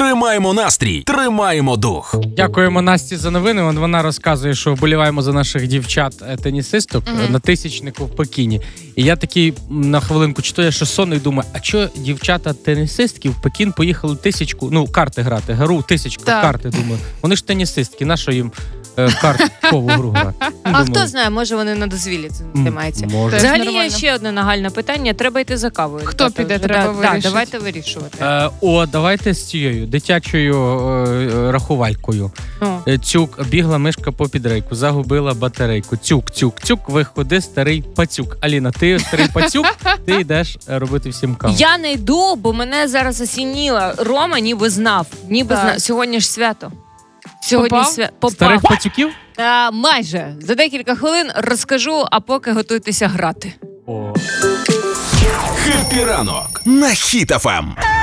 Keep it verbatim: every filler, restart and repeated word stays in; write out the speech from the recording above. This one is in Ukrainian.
Тримаємо настрій, тримаємо дух. Дякуємо Насті за новини. Вона розказує, що вболіваємо за наших дівчат-тенісисток mm-hmm. на тисячнику в Пекіні. І я такий на хвилинку читаю, що сонний, думаю, а чого дівчата-тенісистки в Пекін поїхали тисячку, ну, карти грати, гру, тисячку, так. карти, думаю. Вони ж тенісистки, на що їм е, карткову гру грати? А думаю, хто знає, може вони на дозвіллі цим займаються. Може. Взагалі є ще одне нагальне питання, треба йти за кавою. Хто Тата, піде, вже, треба да, вирішити. Да, давайте вирішувати. Е, о, давайте з цією дитячою е, рахувалькою. Е, цюк, бігла мишка по підрейку, загубила батарейку. Цюк, цюк, цюк, виходи, старий пацюк. Аліна, ти старий пацюк, ти йдеш робити всім каву. Я не йду, бо мене зараз осініло. Рома ніби знав, ніби Так. знав. Сьогодні ж свято. Сьогодні Попав? свято. Попав. Старих пацюків? Та, майже. За декілька хвилин розкажу, а поки готуйтеся грати. О. Хеппі ранок на Хіт еф ем.